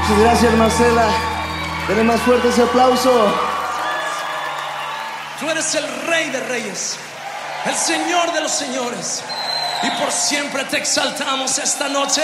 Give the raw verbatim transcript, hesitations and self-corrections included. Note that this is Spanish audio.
Muchas gracias, Marcela. Denle más fuerte ese aplauso. Tú eres el Rey de Reyes, el Señor de los Señores, y por siempre te exaltamos esta noche.